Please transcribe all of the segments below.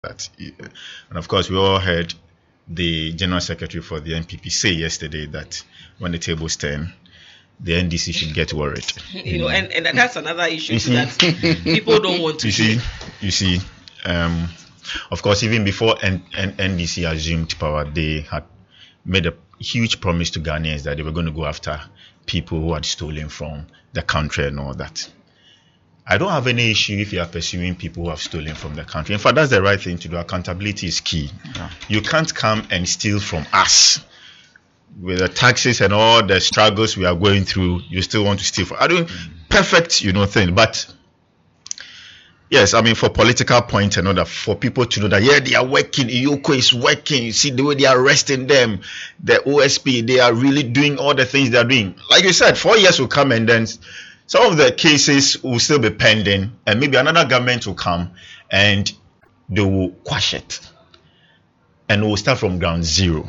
that. And of course, we all heard the General Secretary for the NPP say yesterday that when the tables turn, the NDC should get worried. And that's another issue that people don't want to You see, of course, even before NDC assumed power, they had made a huge promise to Ghanaians that they were going to go after people who had stolen from the country and all that. I don't have any issue if you are pursuing people who have stolen from the country. In fact, that's the right thing to do. Accountability is key. Yeah. You can't come and steal from us. With the taxes and all the struggles we are going through, you still want to steal from. I don't perfect, thing. But yes, I mean, for political point and all that, for people to know that, yeah, they are working, Iyoko is working, you see the way they are arresting them, the OSP, they are really doing all the things they are doing. Like you said, 4 years will come and then some of the cases will still be pending, and maybe another government will come and they will quash it. And we'll start from ground zero.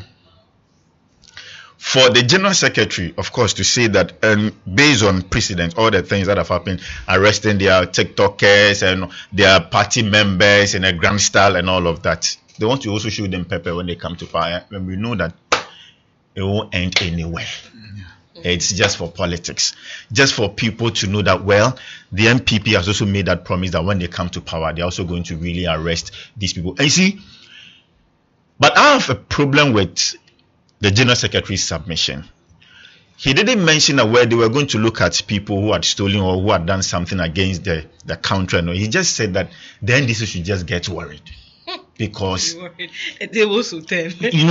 For the General Secretary, of course, to say that based on precedent, all the things that have happened, arresting their TikTokers and their party members in a grand style and all of that, they want to also show them pepper when they come to power. And we know that it won't end anywhere. It's just for politics, just for people to know that, well, the NPP has also made that promise that when they come to power, they're also going to really arrest these people. And you see, but I have a problem with the General Secretary's submission. He didn't mention that where they were going to look at people who had stolen or who had done something against the country. No, he just said that the NDC should just get worried because they will turn.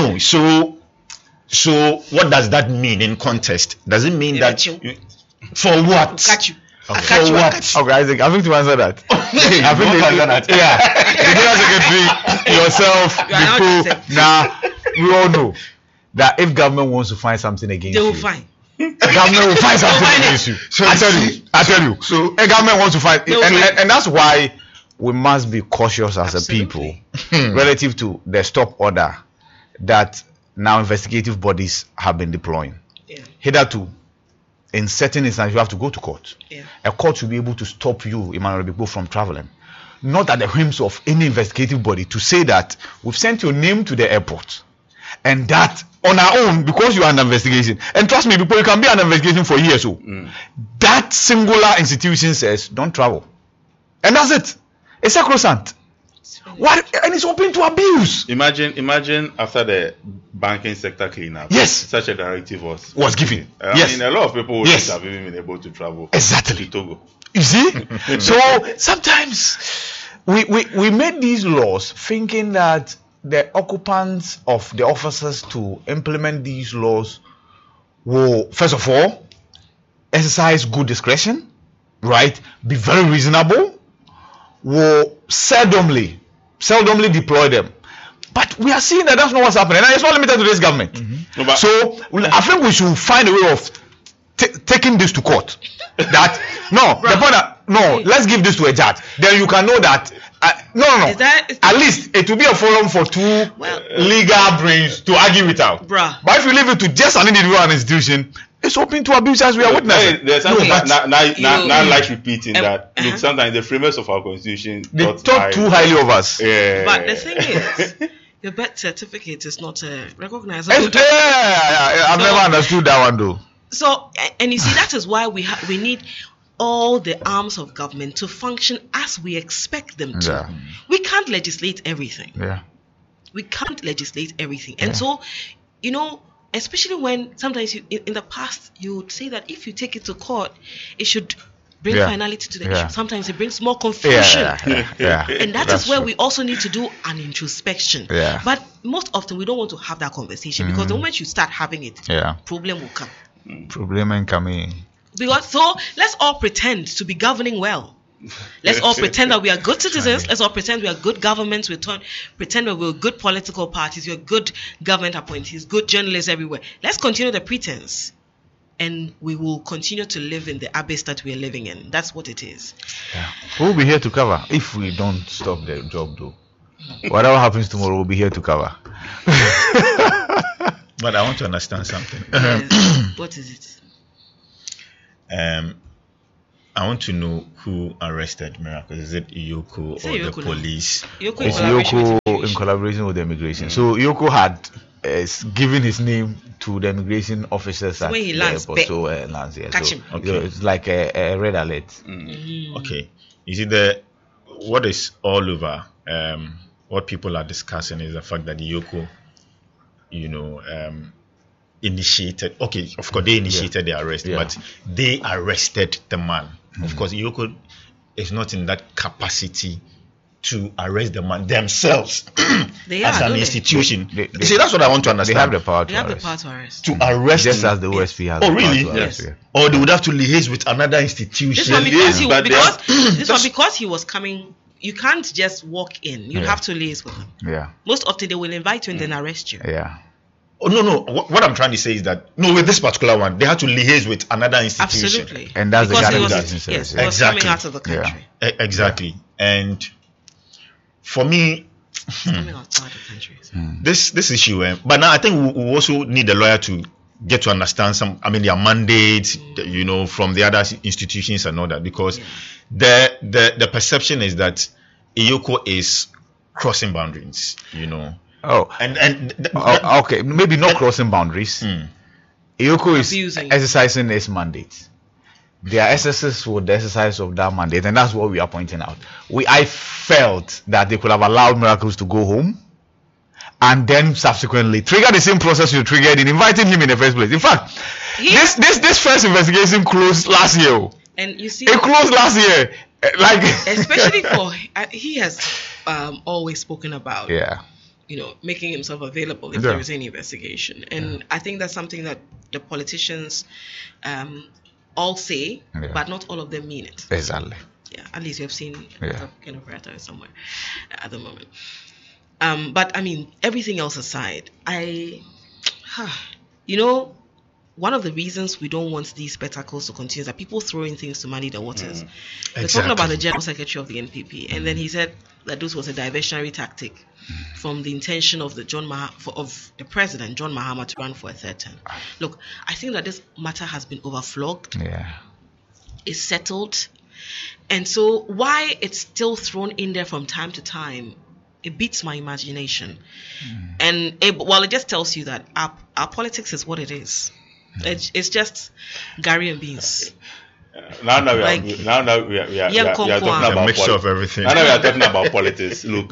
So what does that mean in context? Does it mean that for what? Catch you. Okay. For what? Okay, Isaac, I think to answer that. I think to answer that. Yeah. The General Secretary, yourself, people. Now, we all know that if government wants to find something against you, they will find. Government will find something against you. So I tell you. So a government wants to find, and that's why we must be cautious as a people relative to the stop order that now investigative bodies have been deploying. Yeah. Hitherto, in certain instances, you have to go to court. Yeah. A court should be able to stop you, Emmanuel Bigbo, from traveling. Not at the whims of any investigative body to say that we've sent your name to the airport and that on our own, because you are under investigation. And trust me, people, you can be under investigation for years. So that singular institution says, don't travel. And that's it. It's sacrosanct. What? And it's open to abuse. Imagine after the banking sector cleanup. Yes. Such a directive was given. I mean, a lot of people would have even been able to travel. Exactly. To Togo. You see? So sometimes we made these laws thinking that the occupants of the officers to implement these laws will, first of all, exercise good discretion, right? Be very reasonable, will seldomly deploy them. But we are seeing that that's not what's happening. And it's not limited to this government. Mm-hmm. No, so I think we should find a way of taking this to court. Let's give this to a judge. Then you can know that. At least it will be a forum for two legal brains to argue it out. But if you leave it to just an individual and institution, it's open to abuse as we are witnessing. There's something now like repeating that. Look, sometimes the framers of our constitution they talk too highly of us. Yeah. But the thing is, the birth certificate is not recognized. I've never understood that one though. So, and you see, that is why we need all the arms of government to function as we expect them to. Yeah. We can't legislate everything. Yeah. We can't legislate everything. And so, especially when sometimes in the past you would say that if you take it to court, it should bring finality to the issue. Sometimes it brings more confusion. And that is where we also need to do an introspection. Yeah. But most often we don't want to have that conversation because the moment you start having it, problem will come. Problem coming. Because so let's all pretend to be governing well. Let's all pretend that we are good citizens. Let's all pretend we are good governments. Pretend that we're good political parties. We're good government appointees, good journalists everywhere. Let's continue the pretense. And we will continue to live in the abyss that we are living in. That's what it is. Yeah. We'll be here to cover if we don't stop the job though. Whatever happens tomorrow, we'll be here to cover. But I want to understand something. What is it? I want to know who arrested Miracle. Is it Iyoko or the police? It's Iyoko in collaboration with the immigration. So Iyoko had given his name to the immigration officers at the airport. So lands here. Catch him. Okay. So it's like a red alert. Okay. You see, what is all over? What people are discussing is the fact that Iyoko, initiated. Okay, of course they initiated the arrest, but they arrested the man. Of course, Iyoko is not in that capacity to arrest the man themselves as an institution. See, that's what I want to understand. They have the power to arrest. To arrest just him. as the OSP has. Oh, really? Yes. Or they would have to liaise with another institution. This one because he was coming. You can't just walk in. You have to liaise with him. Yeah. Most often they will invite you and then arrest you. Yeah. Oh, no. What I'm trying to say is that with this particular one, they had to liaise with another institution. Absolutely. And that's because the he was exactly. coming out of the country. Exactly. And for me, coming outside the country. This issue, but now I think we also need a lawyer to get to understand their mandates, from the other institutions and all that, because the perception is that Iyoko is crossing boundaries, Oh, okay, maybe not crossing boundaries. Iyoko is exercising its mandate. Their SSS with the exercise of that mandate, and that's what we are pointing out. I felt that they could have allowed Miracles to go home, and then subsequently trigger the same process you triggered in inviting him in the first place. In fact, this first investigation closed last year. And you see, it closed last year, especially for he has always spoken about making himself available if there is any investigation. And I think that's something that the politicians all say, but not all of them mean it. Exactly. Yeah, at least you have seen kind of rhetoric somewhere at the moment. But I mean, everything else aside, one of the reasons we don't want these spectacles to continue is that people throwing things to muddy the waters. We're talking about the General Secretary of the NPP, and then he said that this was a diversionary tactic from the intention of the President John Mahama to run for a third term. Look, I think that this matter has been overflogged. Yeah, it's settled, and so why it's still thrown in there from time to time, it beats my imagination. And it just tells you that our politics is what it is. It's just Gary and beans. Now we are talking about a mixture of everything. Now we are talking about politics. Look,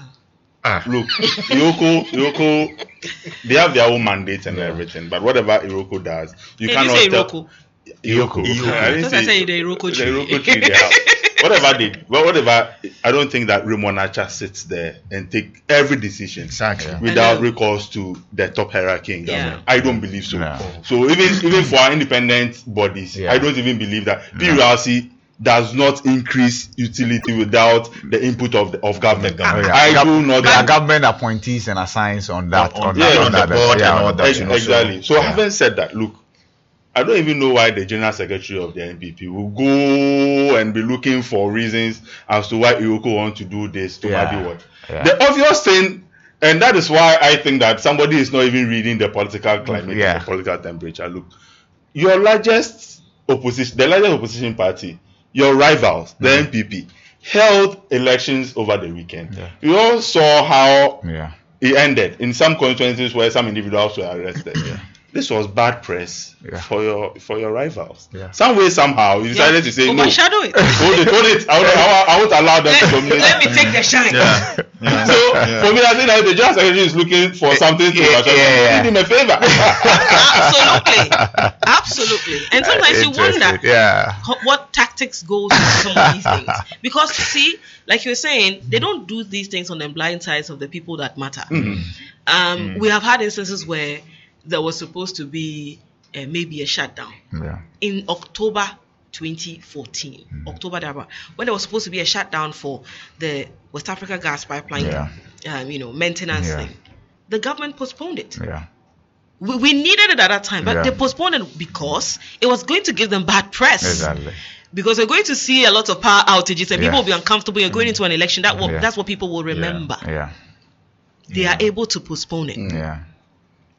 Iyoko, they have their own mandates and everything. But whatever Iyoko does, you cannot stop. Iyoko. I didn't say the Iyoko tree. The Iyoko tree they have. Whatever, I don't think that Raymond Nacha sits there and take every decision without recourse to the top hierarchy in government. I don't believe so. No. So even for our independent bodies, I don't even believe that PURC does not increase utility without the input of government. I do not. There are government appointees and assigns on that. On the board and all that. Exactly. So having said that, look, I don't even know why the General Secretary of the NPP will go and be looking for reasons as to why Iyoko wants to do this to maybe what. The obvious thing, and that is why I think that somebody is not even reading the political climate and the political temperature. Look, your largest opposition party, your rivals, the NPP, held elections over the weekend. You all saw how it ended in some constituencies where some individuals were arrested. This was bad press for your rivals. Some way, somehow, you decided to say no. Overshadow it. Hold it. I won't allow them to dominate. Let me take the shine. So for me, I think that the General Secretary is looking for something to overshadow. Do him a favor. Absolutely. And sometimes you wonder what tactics goes into some of these things. Because see, like you were saying, they don't do these things on the blind sides of the people that matter. We have had instances where there was supposed to be maybe a shutdown in October 2014. When there was supposed to be a shutdown for the West Africa gas pipeline, maintenance thing. The government postponed it. We needed it at that time, but they postponed it because it was going to give them bad press. Exactly. Because we're going to see a lot of power outages and people will be uncomfortable. You're going into an election. That's what people will remember. They are able to postpone it.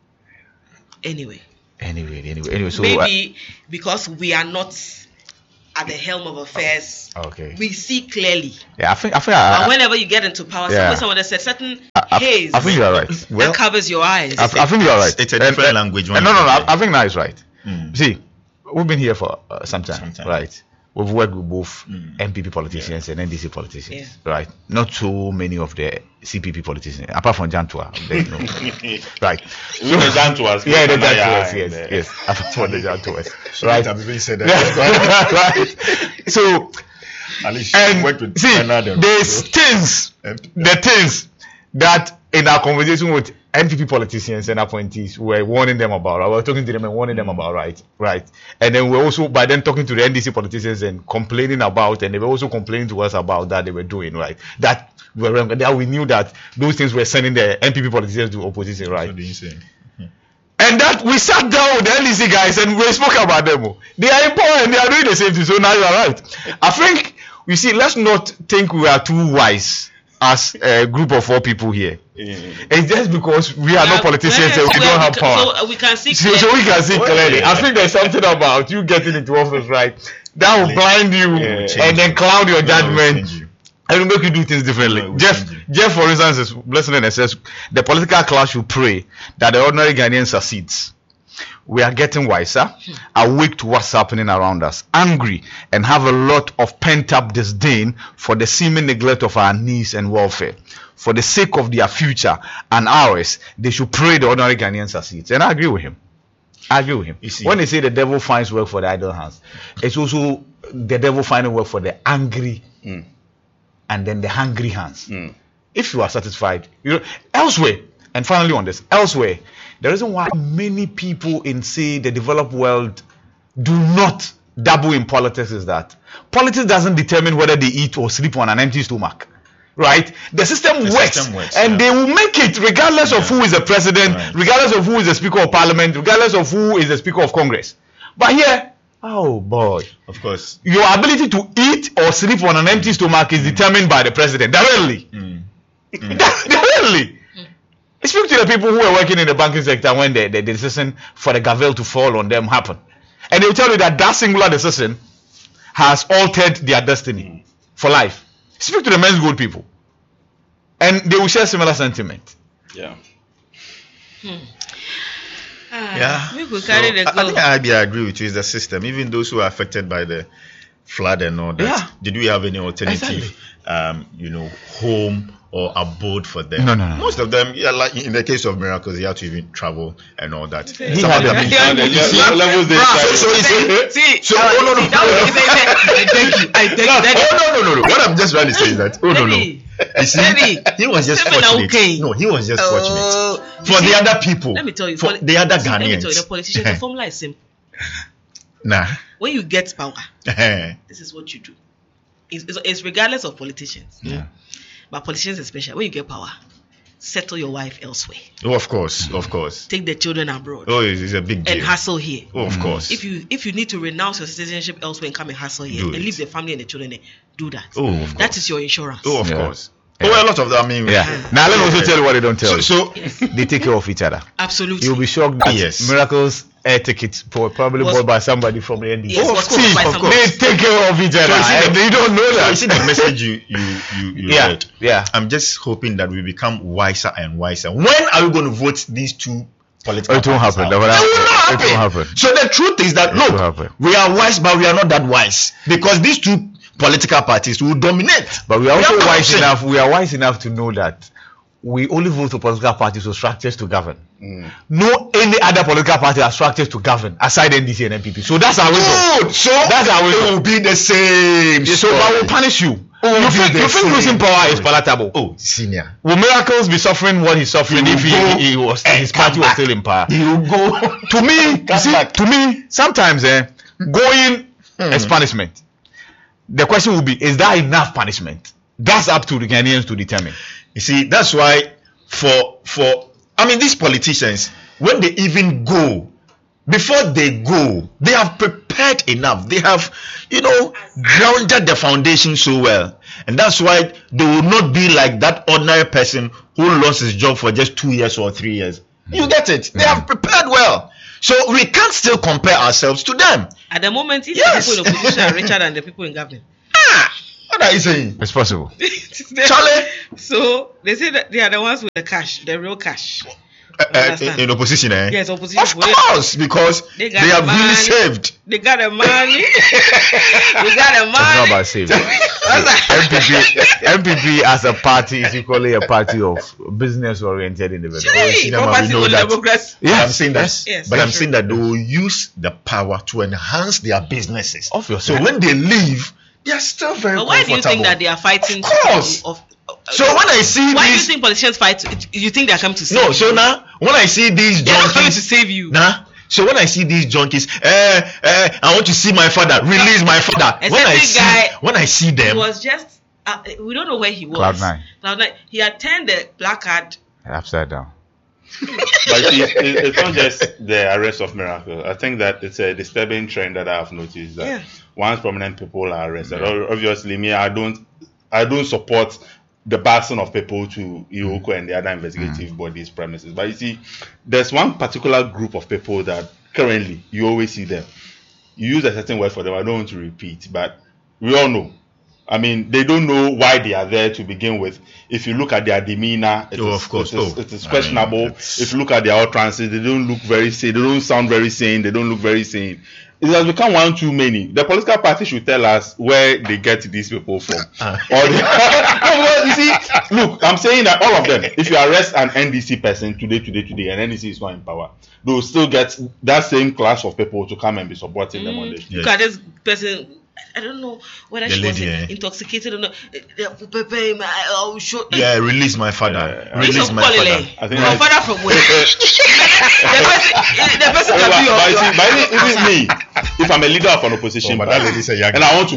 Anyway, so maybe because we are not at the helm of affairs, okay, we see clearly. Yeah, I think. And whenever you get into power, someone has said certain haze. I think you are right. That covers your eyes. I think you are right. It's a different language. No. I think that is right. See, we've been here for some time, right? We've worked with both MPP politicians and NDC politicians, right? Not so many of the CPP politicians, apart from Jantua. Right. So, the Jantuas. Yeah, the Jantuas, yes. Apart from the Jantuas. Right. I've even said that. Right. So, at least and see, there's things that in our conversation with NPP politicians and appointees, we're warning them about. We're talking to them and warning them about, right. And then we're also by then talking to the NDC politicians and complaining about, and they were also complaining to us about that they were doing, right. That we knew that those things were sending the NPP politicians to opposition, right. And that we sat down with the NDC guys and we spoke about them. They are in power and they are doing the same thing. So now you are right. I think you see, let's not think we are too wise as a group of 4 people here. It's just because we are not politicians and we don't have power. So we can see clearly. So we can see clearly. I think there's something about you getting into office, right? That will blind you and then cloud your judgment. And will make you do things differently. Jeff, for instance, is listening and says the political class should pray that the ordinary Ghanaian succeeds. We are getting wiser, awake to what's happening around us, angry, and have a lot of pent-up disdain for the seeming neglect of our needs and welfare. For the sake of their future and ours, they should pray the ordinary Ghanaian succeeds. And I agree with him. When they say the devil finds work for the idle hands, it's also the devil finding work for the angry and then the hungry hands. If you are satisfied, elsewhere, and finally on this, elsewhere, the reason why many people in, say, the developed world do not dabble in politics is that politics doesn't determine whether they eat or sleep on an empty stomach. Right? The system works and they will make it regardless of who is the president, regardless of who is the Speaker of Parliament, regardless of who is the Speaker of Congress. But here, oh boy. Of course. Your ability to eat or sleep on an empty stomach is determined by the president. Directly. Directly. Speak to the people who are working in the banking sector when the decision for the gavel to fall on them happened. And they will tell you that singular decision has altered their destiny for life. Speak to the men's gold people. And they will share similar sentiment. Yeah. We could carry the I think I agree with you. It's the system. Even those who are affected by the flood and all that. Yeah. Did we have any alternative, home or abode for them? No. Most of them, like in the case of Miracles, they have to even travel and all that. Some of them, levels they No. What I'm just trying to say is that You see, he was just fortunate. Okay. No, he was just fortunate. For the other people, let me tell you, for the other Ghanaians. Let me tell you, the politicians, the formula is simple. Nah. When you get power, this is what you do. It's regardless of politicians. Yeah. But politicians especially, when you get power, settle your wife elsewhere. Oh, of course. Take the children abroad. Oh, it's a big deal. And hustle here. Oh, of course. If you need to renounce your citizenship elsewhere and come and hustle here and leave the family and the children there, do that. Oh, of course. That is your insurance. Oh, of course. Yeah. Oh, a lot of them. I mean, Now let me also tell you what they don't tell you. So they take care of each other. Absolutely. You'll be shocked that Miracles air tickets probably bought by somebody from the NDC. Yes, of course. They take care of each other. And you don't know that. You see the message you read. Yeah. I'm just hoping that we become wiser and wiser. When are we going to vote these two political parties? It won't happen. It won't happen. So the truth is that look, we are wise, but we are not that wise because these two political parties will dominate. But we are also wise enough. We are wise enough to know that we only vote for political parties or structures to govern. No any other political party has structures to govern aside NDC and NPP. So that's our wisdom. So that's our wisdom. It will be the same. So I will punish you. You think losing power is palatable? Oh, senior. Will Miracles be suffering what he's suffering if his party was still in power? He will go. To me, sometimes going is punishment. The question will be, is that enough punishment? That's up to the Ghanaians to determine. You see, that's why these politicians, when they even go, before they go, they have prepared enough. They have, grounded the foundation so well. And that's why they will not be like that ordinary person who lost his job for just 2 years or 3 years. You get it? They have prepared well. So we can't still compare ourselves to them. At the moment, if Yes. the people in opposition are richer than the people in government. What are you saying? It's possible. Charlie? So they say that they are the ones with the cash, the real cash. In opposition, eh? Yes, opposition. Of course, because they have really saved. They got the money. They got the It's not money. about saving. MPP as a party is equally a party of business-oriented individuals. Hey, Cinema, property we know will that. democracy. But I'm saying that. Yes, but that's I'm saying that they will use the power to enhance their businesses. Obviously. So when they leave, they are still very But why do you think comfortable. that they are fighting? Of course. So when I see Why do you these, think politicians fight? You think they are coming to save no. you? So now when I see these They are not coming to junkies, save you. nah. So when I see these junkies, I want to see my father. Release my father. A When I certain see, guy- when I see He them, was just. We don't know where he was. Cloud9. Cloud9. He had turned the placard. Upside down. But it's not just the arrest of Miracle. I think that it's a disturbing trend that I have noticed that Yeah. once prominent people are arrested, obviously me, I don't support the passing of people to Iroko and the other investigative bodies' premises. But you see, there's one particular group of people that currently you always see them. You use a certain word for them. I don't want to repeat, but we all know. I mean, they don't know why they are there to begin with. If you look at their demeanor, it is questionable. If you look at their utterances, they don't look very sane. They don't sound very sane. They don't look very sane. It has become one too many. The political party should tell us where they get these people from. You see, look, I'm saying that all of them, if you arrest an NDC person today, and NDC is not in power, they will still get that same class of people to come and be supporting them on the street. Look at this person. I don't know whether The she was lady, intoxicated or not. I'll show. yeah, release my father. Release Release my father. I think my father from where? the person can be your. But even me, if I'm a leader of an opposition but party, that lady's a young and I want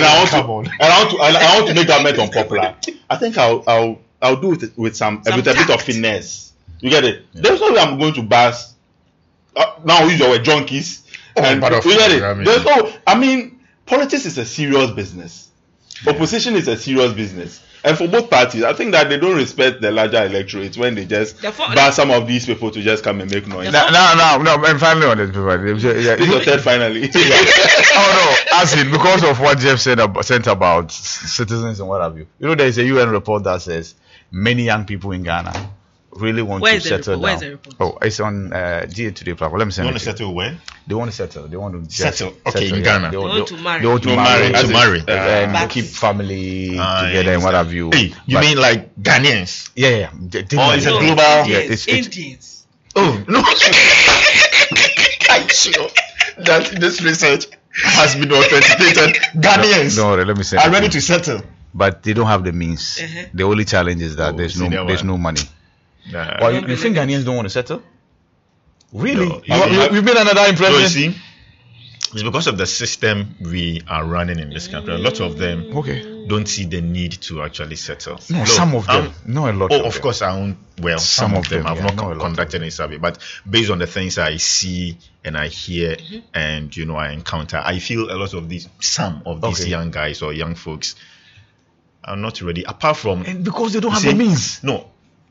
to make government unpopular, I think I'll do it with a bit of finesse. You get it? There's no way I'm going to bash. Now use your word junkies. And but of you get course, it? I mean- There's no. I mean, politics is a serious business. Opposition is a serious business. And for both parties, I think that they don't respect the larger electorate when they just ban some of these people to just come and make noise. No, and finally on this paper. This is your third finally. Oh no, as in because of what Jeff said about citizens and what have you. You know, there is a UN report that says many young people in Ghana really want to settle down. Where's the report? Oh, it's on GA Today platform. Let me send You it want to settle where? They want to settle. They want to Settle. Okay, in Ghana. They want to marry. They want to No, marry. marry. To marry. And keep family together and what have you. Hey, you But- mean like Ghanaians? Yeah. Oh, it's a No, global. Yeah, Indians. it's- Indians. Oh no! I'm sure that this research has been authenticated. Ghanaians No, let me say. are ready to settle. But they don't have the means. Uh-huh. The only challenge is that there's see that no one. money. Nah. Well, you think Ghanaians don't want to settle? Really? No, You've been another So you impression? see, it's because of the system we are running in this country. A lot of them Okay. don't see the need to actually settle. No, some of them. Not a lot Oh, of of them. course, I own. Well, some of them. I've yeah, not not a lot conducted any survey, but based on the things I see and I hear, and I encounter, I feel a lot of some of these Okay. young guys or young folks are not ready. Apart from And because they don't you have see, the means. No.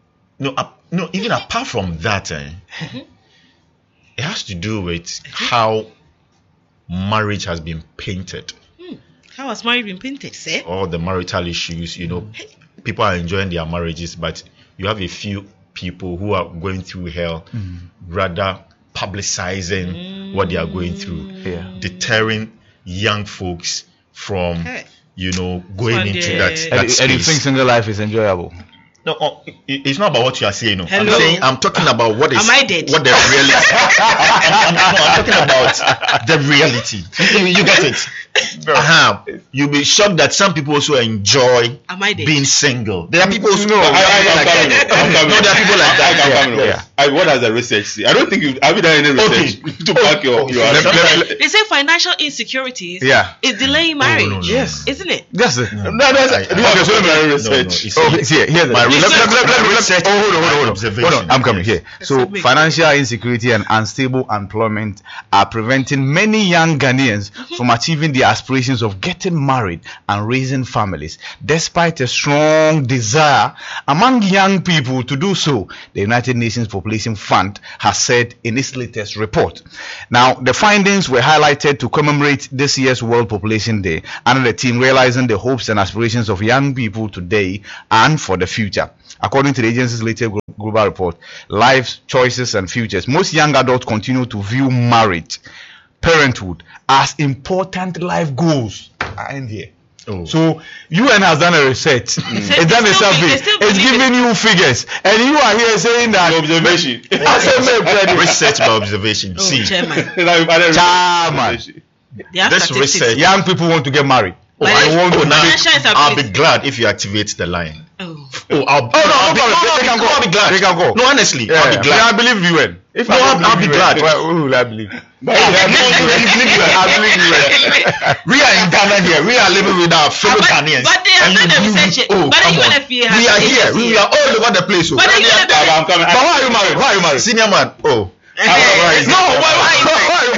Even apart from that, it has to do with how marriage has been painted. How has marriage been painted, sir? All the marital issues, people are enjoying their marriages, but you have a few people who are going through hell, rather publicizing what they are going through, deterring young folks from, going into that And you space. think single life is enjoyable? No, it's not about what you are saying. No. Hello? I'm talking about what is. Am I dead? What the reality? I'm talking about the reality. You get it? You'll be shocked that some people also enjoy Am I dead? being single. There are people. I'm coming. No, there are people like that. What does the research see? I don't think have you done any research to back your They say financial insecurities is delaying marriage. no. Yes. Isn't it? That's it. No, research. Hold on. I'm coming here. So, financial insecurity and unstable employment are preventing many young Ghanaians from achieving their aspirations of getting married and raising families. Despite a strong desire among young people to do so, the United Nations Population Fund has said in its latest report. Now, the findings were highlighted to commemorate this year's World Population Day, under the theme realizing the hopes and aspirations of young people today and for the future. According to the agency's latest global report, Lives, Choices and Futures, most young adults continue to view marriage, parenthood as important life goals. I end here. Oh. So UN has done a research. It's done a survey. It's giving you figures, and you are here saying that observation. Research by observation. See, chairman. This research. Young people want to get married. I'll be glad if you activate the line. I'll be glad. They can go. No, honestly, I'll be glad. I believe UN. I'll be glad. Who will I believe? We are in Ghana here. We are living with our fellow Ghanaians. But they have done the research. We are here. We are all over the place. But why are you married? Why are you married? Senior man. Why are you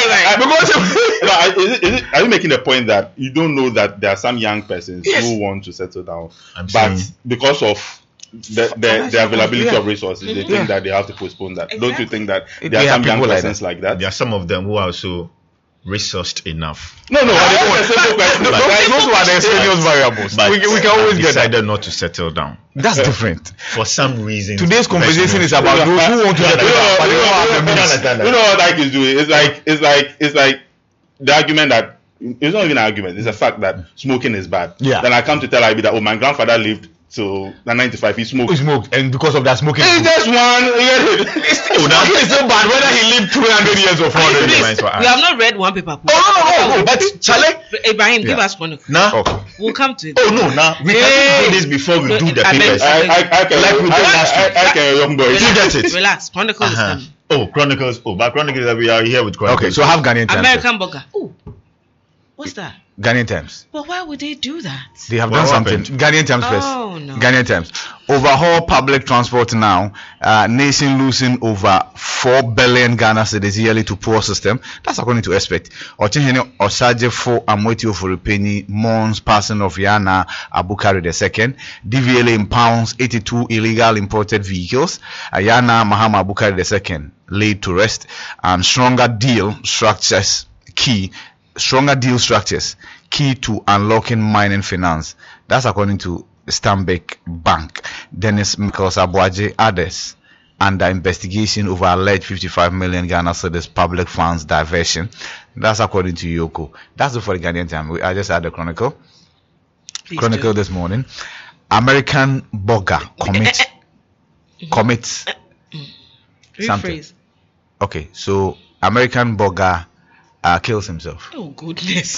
married? Are you making the point that you don't know that there are some young persons who want to settle down, because of the availability of resources, they think that they have to postpone that? Exactly. Don't you think that there are some young persons like that? There are some of them who are also resourced enough. No. Those are the extraneous variables. We can always get decided not to settle down. That's different. For some reason. Today's conversation is about those who want to settle down, but they don't have the means. You know what I can do? It's like the argument that it's not even an argument. It's a fact that smoking is bad. Yeah. Then I come to tell IB that my grandfather lived till 95. He smoked. And because of that smoking. It's just one. It's so bad whether he lived 200 years or 400 years. We have not read one paper. But Charlie, Ibrahim, give us one. We'll come to it. We can do this before we do the papers. I can young boy. You get it. Relax. Chronicles is coming. Chronicles. But Chronicles, we are here with Chronicles. Okay, so I have Ghanaian Times. American Burger. What's that? Ghanaian Times. But why would they do that? They have done something. Ghanaian Times first. Oh, no. Ghanaian Times. Overhaul public transport now. Nation losing over 4 billion Ghana cedis yearly to poor system. That's according to experts. Ochenhene Osaje for Amwetio for Repeni Mons passing of Yana Abukari II. DVLA impounds 82 illegal imported vehicles. Yana Mahama Abukari II laid to rest. And stronger deal structures key to unlocking mining finance. That's according to Stanbic Bank. Dennis Michaels Abuaje others under investigation over alleged 55 million Ghana cedis public funds diversion. That's according to Yoko. That's for the Ghanaian Time. I just had the Chronicle. Chronicle this morning. American burger commits something. Okay, so American burger kills himself. Oh goodness!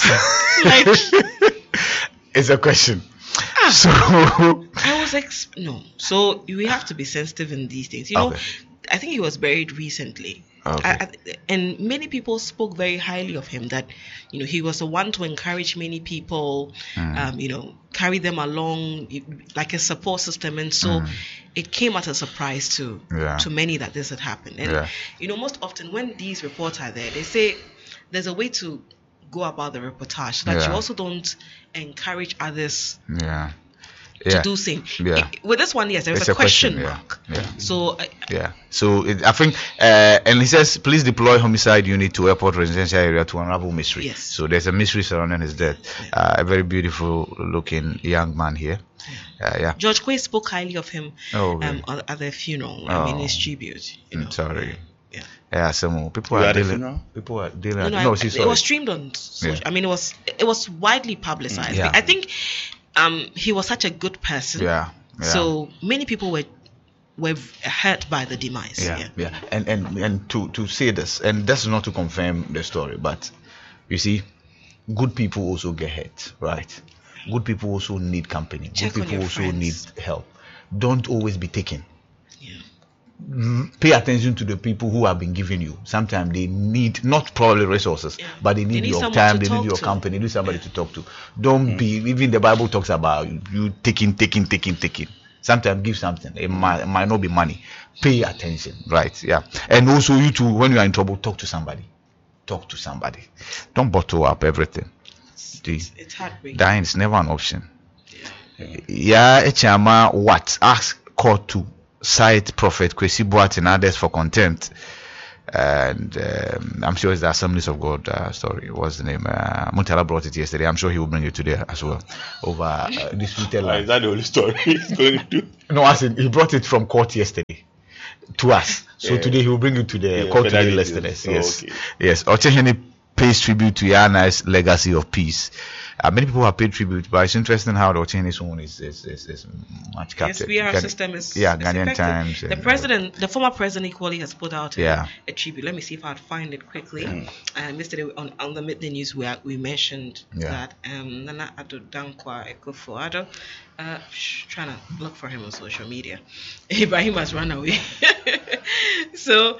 It's a question. So I was no. So we have to be sensitive in these things. You know, I think he was buried recently. And many people spoke very highly of him, that he was the one to encourage many people, carry them along like a support system, and so it came as a surprise to many that this had happened. And most often when these reports are there, they say there's a way to go about the reportage so that you also don't encourage others to do same. With this one, yes, there's a question mark. So I think and he says, please deploy homicide unit to airport residential area to unravel mystery. So there's a mystery surrounding his death. A very beautiful looking young man here. George Quay spoke highly of him at the funeral. His tribute. I'm sorry. Some people are dealing. No, it was streamed on social. I mean, it was widely publicized. I think he was such a good person. So many people were hurt by the demise. And to say this, and that's not to confirm the story, but you see, good people also get hurt, right? Good people also need company. Good people also need help. Don't always be taken. Pay attention to the people who have been giving you. Sometimes they need not probably resources, but they need your time, they need your company, they need somebody to talk to. Don't be, even the Bible talks about you taking. Sometimes give something. It might not be money. Pay attention, right? And also you too, when you are in trouble, talk to somebody. Don't bottle up everything. It's heartbreaking. Dying is never an option. What? Ask court to cite Prophet Kwesi Boat and others for contempt. And I'm sure it's the Assemblies of God story. What's the name? Muntala brought it yesterday. I'm sure he will bring it today as well. Over disputed land. Is that the only story he's going to do? No, as in, he brought it from court yesterday to us. So today he will bring it to the court to the listeners. Yes. Okay. Yes. Ochehene pays tribute to Yana's legacy of peace. Many people have paid tribute, but it's interesting how the Ochene's own is much captured. Yes, VR system is Ghanaian Times. The former president equally has put out a tribute. Let me see if I'd find it quickly. Yesterday on the Midday News we mentioned that Nana Addo Dankwa Akufo-Addo, trying to look for him on social media. Ibrahim has run away. So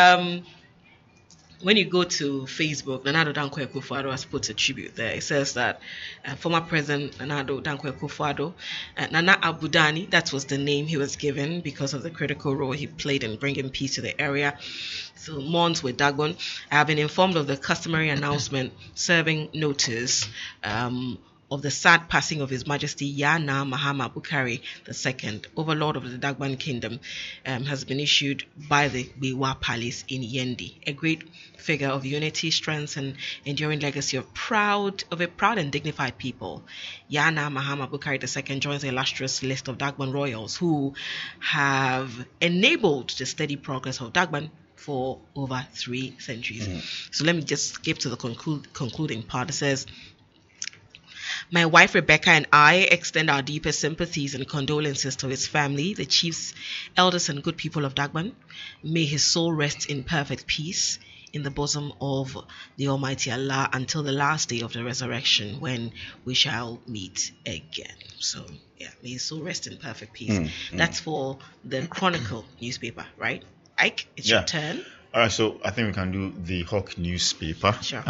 when you go to Facebook, Nana Addo Dankwa Akufo-Addo has put a tribute there. It says that former President Nana Addo Dankwa Akufo-Addo, Nana Abudani, that was the name he was given because of the critical role he played in bringing peace to the area. So mourns with Dagbon. I have been informed of the customary announcement serving notice of the sad passing of His Majesty Yana Mahama Bukari II, Overlord of the Dagban Kingdom, has been issued by the Biwa Palace in Yendi. A great figure of unity, strength, and enduring legacy of a proud and dignified people. Yana Mahama Bukari II joins the illustrious list of Dagban royals who have enabled the steady progress of Dagban for over 3 centuries. So let me just skip to the concluding part. It says, my wife Rebecca and I extend our deepest sympathies and condolences to his family, the chiefs, elders, and good people of Dagban. May his soul rest in perfect peace in the bosom of the Almighty Allah until the last day of the resurrection, when we shall meet again. So, may his soul rest in perfect peace. That's for the Chronicle newspaper, right? Ike, it's your turn. All right, so I think we can do the Hawk newspaper. Sure.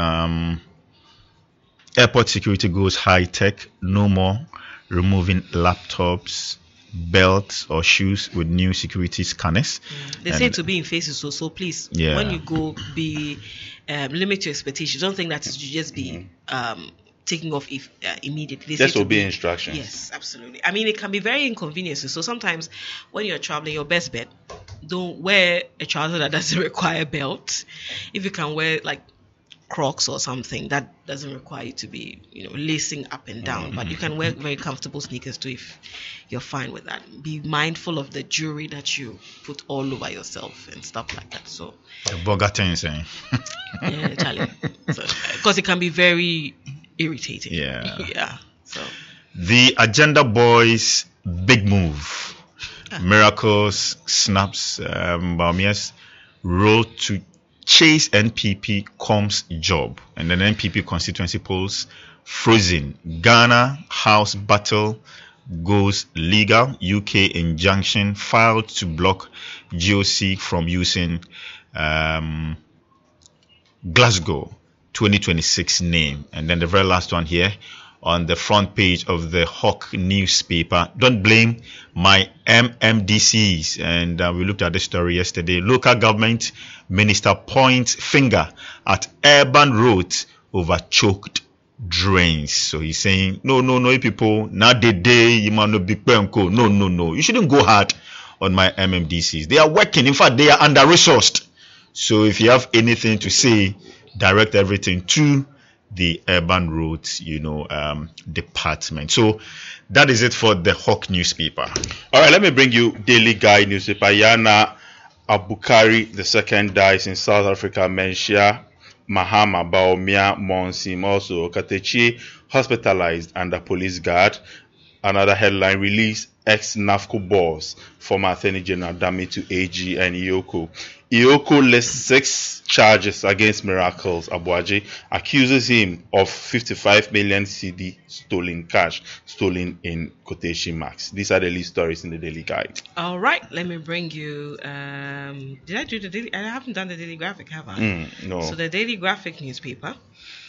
Airport security goes high tech. No more removing laptops, belts, or shoes with new security scanners. They say to be in faces, so please, when you go, be limit your expectations. Don't think that it should just be taking off immediately. Just obey instructions. Yes, absolutely. I mean, it can be very inconvenient. So sometimes when you're traveling, your best bet, don't wear a trouser that doesn't require a belt. If you can wear like Crocs or something that doesn't require you to be, lacing up and down, but you can wear very comfortable sneakers too if you're fine with that. Be mindful of the jewelry that you put all over yourself and stuff like that. So the Bogatan saying, yeah, Charlie, because it can be very irritating. So the Agenda Boys big move, miracles, snaps, Baumias road to chase NPP comes job, and then NPP constituency polls frozen. Ghana House battle goes legal. UK injunction filed to block GOC from using Glasgow 2026 name. And then the very last one here on the front page of the Hawk newspaper. Don't blame my MMDCs. And we looked at the story yesterday. Local government minister points finger at urban roads over choked drains. So he's saying, no, people, not the day you might not be penko. No. You shouldn't go hard on my MMDCs. They are working. In fact, they are under-resourced. So if you have anything to say, direct everything to the urban roads, department. So that is it for the Hawk newspaper. All right, let me bring you Daily Guide newspaper. Yana Abukari II dies in South Africa. Menshia Mahama Baumia Monsim, also Katechi hospitalized under police guard. Another headline: release ex-NAFCO boss, former Attorney General Dami to AG and Ioko. Ioko lists 6 charges against Miracles Abuaji, accuses him of 55 million CD stolen cash, stolen in quotation marks. These are the lead stories in the Daily Guide. All right, let me bring you. Did I do the Daily? I haven't done the Daily Graphic, have I? No. So the Daily Graphic newspaper.